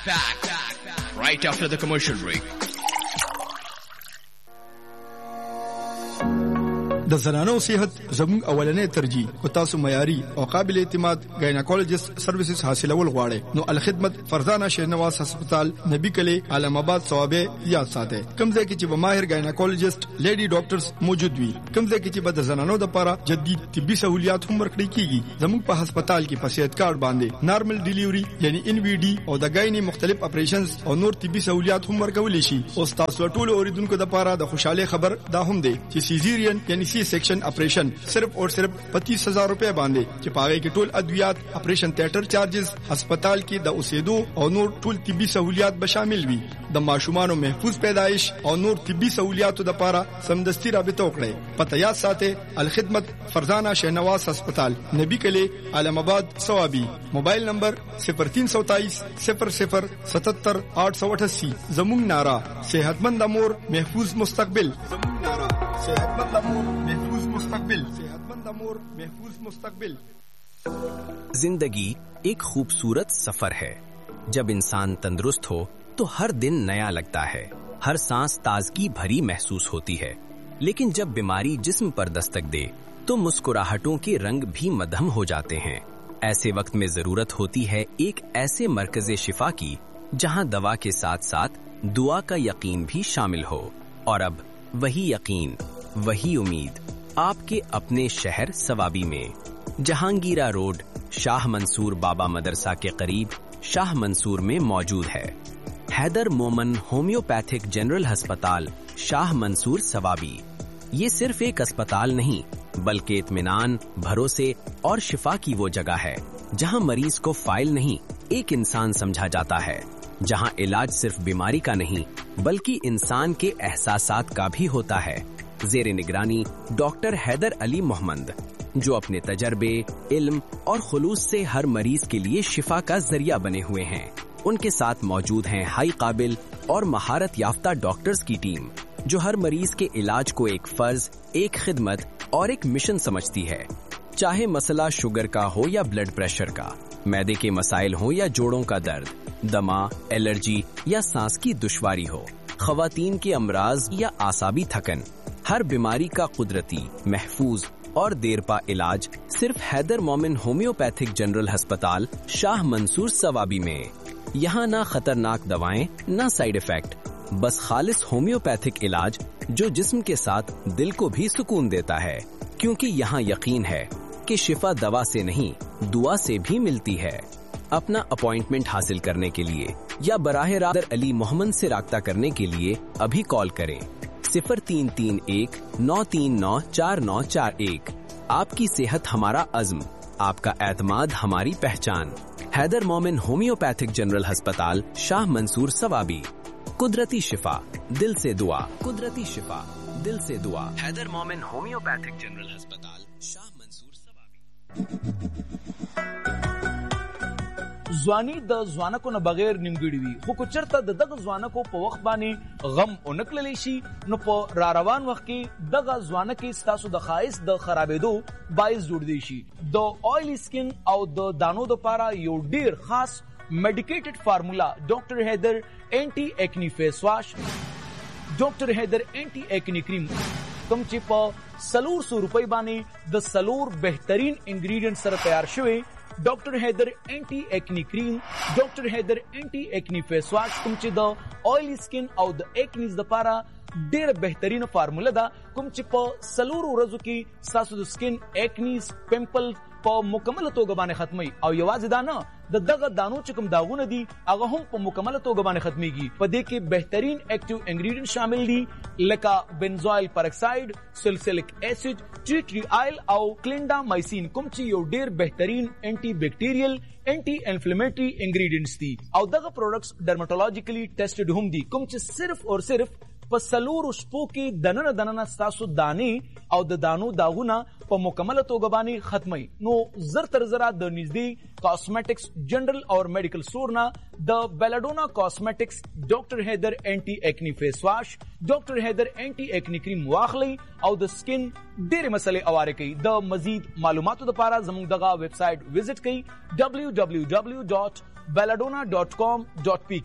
Right after the commercial break. د زنانو صحت زموږ اولنې ترجیح او تاسو معیاري او قابل اعتماد ګایناکولوژیست سرویسز حاصلول غواړئ نو الخدمت فرزانه شهنواز هسپتال نبی کلی علم آباد ثوابه یاد ساتئ کوم ځای کې چې به ماهر ګایناکولوژیست لیډي ډاکټرز موجود وي کوم ځای کې چې به د زنانو لپاره جدید طبي سہولیات هم ورکړي کیږي زموږ په هسپتال کې په صحت کارت باندې نارمل ډیلیوري یعنی ان وی ډي او د ګایني مختلف اپریشنز او نور طبي سہولیات هم ورکول شي او تاسو ټول اوریدونکو لپاره د خوشاله خبر دا هم دی چې سیزیرین یعنی section operation सिर्फ और सिर्फ 25,000 रुपए बांधे कि पागे के टोल अद्वियात ऑपरेशन थिएटर चार्जेस अस्पताल की द उसेदो और नूर टोल तिब्बी सहूलियात बशामिल भी द माशुमानो महफूज पैदाइश और नूर तिब्बी सहूलियात द पारा समदस्ती राबिता उकड़े पतयात साथे अलखिदमत फरजाना शहनवाज अस्पताल नबी कले आलमाबाद सवाबी मोबाइल नंबर 0323 00 77 888 जमुंग नारा सेहतमंद अमूर महफूज मुस्तकबिल जमुंग नारा सेहतमंद अमूर महफूज मुस्तकबिल सेहतमंद अमूर महफूज मुस्तकबिल। जिंदगी एक खूबसूरत सफर है। जब इंसान तंदुरुस्त हो तो हर दिन नया लगता है, हर सांस ताजगी भरी महसूस होती है। लेकिन जब बीमारी जिस्म पर दस्तक दे तो मुस्कुराहटों के रंग भी मध्यम हो जाते हैं। ऐसे वक्त में जरूरत होती है एक ऐसे मरकज़े शिफा की जहां दवा के साथ साथ दुआ का यकीन भी शामिल हो। और अब वही यकीन, वही उम्मीद आपके अपने शहर सवाबी में जहांगीरा रोड शाह मंसूर बाबा मदरसा के करीब शाह मंसूर में मौजूद है। हैदर मोमन होम्योपैथिक जनरल अस्पताल शाह मंसूर सवाबी। ये सिर्फ एक अस्पताल नहीं बल्कि इत्मीनान, भरोसे और शिफा की वो जगह है जहां मरीज को फाइल नहीं एक इंसान समझा जाता है, जहां इलाज सिर्फ बीमारी का नहीं बल्कि इंसान के एहसासात का भी होता है। जेरे निगरानी डॉक्टर हैदर अली मोहम्मद जो अपने तजर्बे, इल्म और खुलूस से हर मरीज के लिए शिफा का जरिया बने हुए हैं। उनके साथ मौजूद हैं हाई काबिल और महारत याफ्ता डॉक्टर्स की टीम जो हर मरीज के इलाज को एक फर्ज, एक खिदमत और एक मिशन समझती है। चाहे मसला शुगर का हो या ब्लड प्रेशर का, मैदे के मसाइल हो या जोड़ों का दर्द, दमा, एलर्जी या सांस की दुश्वारी हो, खवातीन के अमराज या आसाबी थकन, हर बीमारी का कुदरती, महफूज और देरपा इलाज सिर्फ हैदर मोमिन होम्योपैथिक जनरल अस्पताल शाह मंसूर सवाबी में। यहाँ ना खतरनाक दवाएं, ना साइड इफेक्ट, बस खालिस होम्योपैथिक इलाज जो जिस्म के साथ दिल को भी सुकून देता है। क्योंकि यहाँ यकीन है कि शिफा दवा से नहीं दुआ से भी मिलती है। अपना अपॉइंटमेंट हासिल करने के लिए या बराह रास्त अली मोहम्मद से राब्ता करने के लिए अभी कॉल करें 0331 939 4941। आपकी सेहत हमारा अज़्म, आपका एतमाद हमारी पहचान। हैदर मोमिन होम्योपैथिक जनरल अस्पताल शाह मंसूर सवाबी। कुदरती शिफा दिल से दुआ, कुदरती शिफा दिल से दुआ। हैदर मोमिन होम्योपैथिक जनरल अस्पताल शाह मंसूर सवाबी। ځواني د ځوانکو نه بغیر نیمګړی وي خو که چېرته د دغه ځوانکو په وخت باندې غم ونکړلی شي نو په راروان وخت کې دغه ځوانکې ستاسو د ښایست د خرابېدو باعث جوړدی شي. د آیلی سکن او د دانو دپاره یو ډیر خاص میډیکیټډ فارمولا ډاکټر حیدر اینټي ایکنی فیس واش، ډاکټر حیدر اینټي ایکنی کریم کوم چې په 400 روپۍ باندې د 4 بهترین انګریډینټ سره تیار شوی ډاکټر حیدر اینټي ایکنی کریم، ډاکټر حیدر اینټي ایکنی فیس واش کوم چې د آیلی سکن او د ایکنیز لپاره ډیره بهترینه فارموله ده کوم چې په 4 ورځو کې ستاسو د سکن ایکنیز، پمپل په مکمله توګه باندې ختمي او یوازې دا نه د دغه دانو چې کوم داغونه دي هغه هم په مکمله توګه باندې ختميږي. په دې کې بهترین ایکټیو انګریډینټ شامل دي لکه بنزوایل پرکساید، سلسلک اسید، ټی ټری آیل او کلینډامایسین کوم چې یو ډیر بهترین انټي بیکټیریل، انټي انفلیمیټری انګریډینټس دي او دغه پروډکټس ډرماټولوژیکلی ټیسټډ هم دي کوم چې صرف اور صرف په 4 شپو کې دننه ستاسو دانې او د دانو داغونه په مکمله توګه باندې ختمي. نو زر تر زره د نږدې کاسمیټکس جنرال او میډیکل سٹور نه د بیلاډونا کاسمیټکس ډاکټر هیدر انټي ایکنی فیس واش، ډاکټر هیدر انټي ایکنی کریم واخلي او د سکن ډېرې مسلې اواره کوي. د مزید معلوماتو لپاره زموږ دغه ویب سایټ وزټ کړئ www.belladonna.com.pk